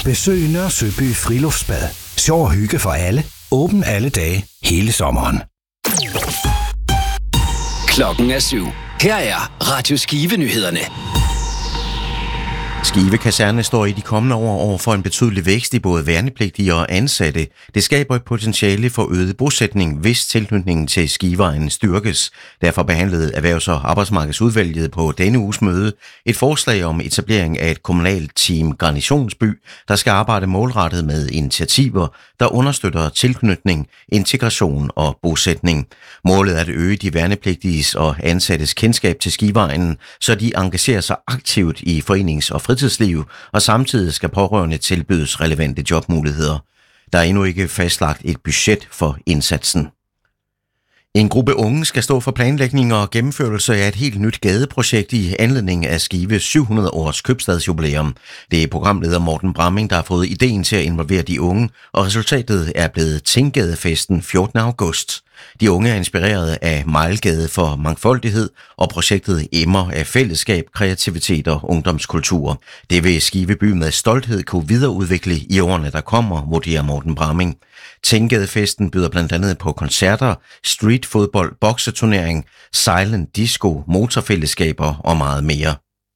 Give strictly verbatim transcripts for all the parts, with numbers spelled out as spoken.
Besøg Nørre Søby Friluftsbad. Sjov og hygge for alle. Åben alle dage, hele sommeren. Klokken er syv. Her er Radio Skive-nyhederne. Skive Kaserne står i de kommende år over for en betydelig vækst i både værnepligtige og ansatte. Det skaber et potentiale for øget bosætning, hvis tilknytningen til Skiveegnen styrkes. Derfor behandlede Erhvervs- og Arbejdsmarkedsudvalget på denne uges møde et forslag om etablering af et kommunalt team Garnisonsby, der skal arbejde målrettet med initiativer, der understøtter tilknytning, integration og bosætning. Målet er at øge de værnepligtiges og ansattes kendskab til Skiveegnen, så de engagerer sig aktivt i forenings- og fritidsliv, og samtidig skal pårørende tilbydes relevante jobmuligheder. Der er endnu ikke fastlagt et budget for indsatsen. En gruppe unge skal stå for planlægning og gennemførelse af et helt nyt gadeprojekt i anledning af Skives syv hundrede års købstadsjubilæum. Det er programleder Morten Bramming, der har fået ideen til at involvere de unge, og resultatet er blevet Tinggadefesten fjortende august. De unge er inspireret af Mejlgade for mangfoldighed, og projektet emmer af fællesskab, kreativitet og ungdomskultur. Det vil Skive by med stolthed kunne videreudvikle i årene, der kommer, vurderer Morten Bramming. Tinggadefesten byder blandt andet på koncerter, streetfodbold, bokseturnering, silent disco, motorfællesskaber og meget mere.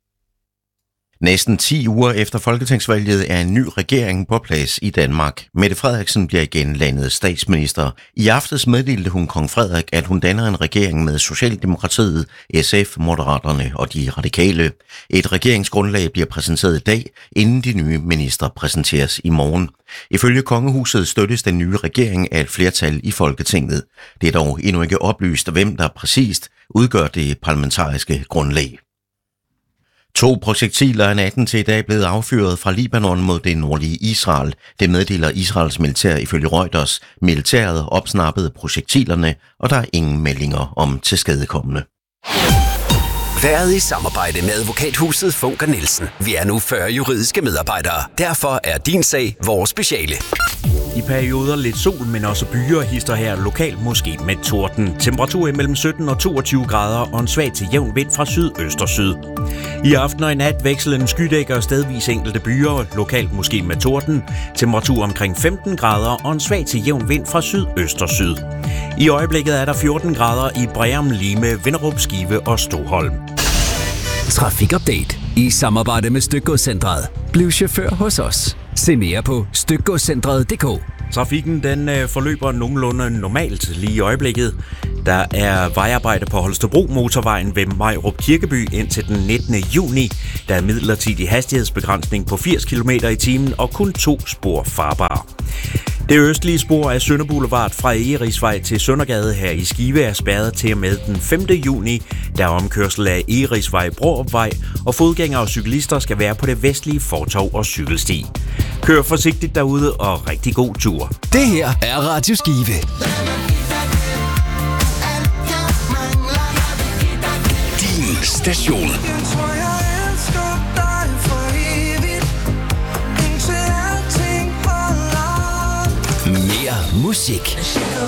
Næsten ti uger efter folketingsvalget er en ny regering på plads i Danmark. Mette Frederiksen bliver igen landets statsminister. I aftes meddelte hun kong Frederik, at hun danner en regering med Socialdemokratiet, S F, Moderaterne og de radikale. Et regeringsgrundlag bliver præsenteret i dag, inden de nye ministre præsenteres i morgen. Ifølge kongehuset støttes den nye regering af et flertal i Folketinget. Det er dog endnu ikke oplyst, hvem der præcist udgør det parlamentariske grundlag. To projektiler er natten til i dag blevet affyret fra Libanon mod det nordlige Israel. Det meddeler Israels militær ifølge Reuters. Militæret opsnappede projektilerne, og der er ingen meldinger om tilskadekomne. Været i samarbejde med advokathuset Funker Nielsen. Vi er nu fyrre juridiske medarbejdere. Derfor er din sag vores speciale. I perioder lidt sol, men også byer hister her lokalt måske med torden. Temperatur imellem sytten og toogtyve grader og en svag til jævn vind fra sydøst og syd. I aften og i nat vekslen skydækker og stedvis enkelte byer, lokalt måske med torden. Temperatur omkring femten grader og en svag til jævn vind fra sydøst og syd. I øjeblikket er der fjorten grader i Breum, Lime, Vinderup, Skive og Stoholm. Trafikupdate i samarbejde med Stykgodscentret. Bliv chauffør hos os. Se mere på stykgodscentret punktum d k. Trafikken den forløber nogenlunde normalt lige i øjeblikket. Der er vejarbejde på Holstebro motorvejen ved Majrup Kirkeby indtil den nittende juni. Der er midlertidig hastighedsbegrænsning på firs kilometer i timen og kun to spor farbare. Det østlige spor af Sønder Boulevard fra Egerisvej til Søndergade her i Skive er spærret til og med den femte juni. Der er omkørsel af Egerisvej, Bråopvej, og fodgængere og cyklister skal være på det vestlige fortov og cykelsti. Kør forsigtigt derude og rigtig god tur. Det her er Radio Skive. Din station. Mere musik.